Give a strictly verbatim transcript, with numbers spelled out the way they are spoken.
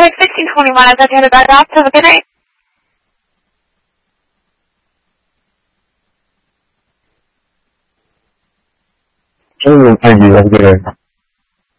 Tag sixteen twenty-one, I've got you headed back off. Have a good night. Thank you. Have a good day.